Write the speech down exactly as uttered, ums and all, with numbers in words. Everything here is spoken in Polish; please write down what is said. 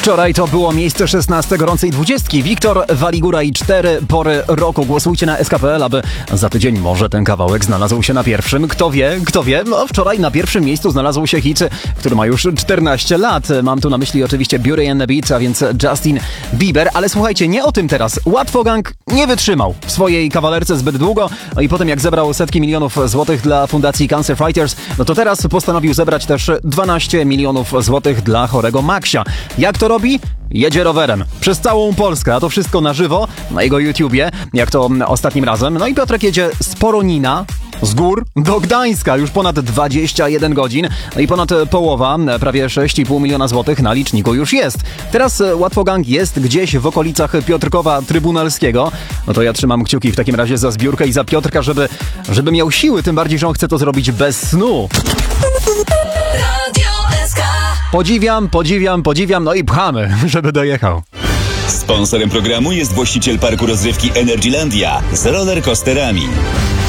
Wczoraj to było miejsce szesnaste gorącej dwudziestki. Wiktor Waligura i cztery pory roku. Głosujcie na S K P L, aby za tydzień może ten kawałek znalazł się na pierwszym. Kto wie, kto wie. No, wczoraj na pierwszym miejscu znalazł się hit, który ma już czternaście lat. Mam tu na myśli oczywiście Beauty and the Beat, a więc Justin Bieber. Ale słuchajcie, nie o tym teraz. Łatwogang nie wytrzymał w swojej kawalerce zbyt długo. No i potem jak zebrał setki milionów złotych dla fundacji Cancer Fighters, no to teraz postanowił zebrać też dwanaście milionów złotych dla chorego Maxia. Jak to robi? Jedzie rowerem przez całą Polskę, a to wszystko na żywo na jego YouTubie, jak to ostatnim razem. No i Piotrek jedzie z Poronina, z gór do Gdańska, już ponad dwadzieścia jeden godzin, no i ponad połowa, prawie sześć i pół miliona złotych na liczniku już jest. Teraz Łatwogang jest gdzieś w okolicach Piotrkowa Trybunalskiego. No to ja trzymam kciuki w takim razie za zbiórkę i za Piotrka, żeby, żeby miał siły, tym bardziej, że on chce to zrobić bez snu. Podziwiam, podziwiam, podziwiam, no i pchamy, żeby dojechał. Sponsorem programu jest właściciel parku rozrywki Energylandia z rollercoasterami.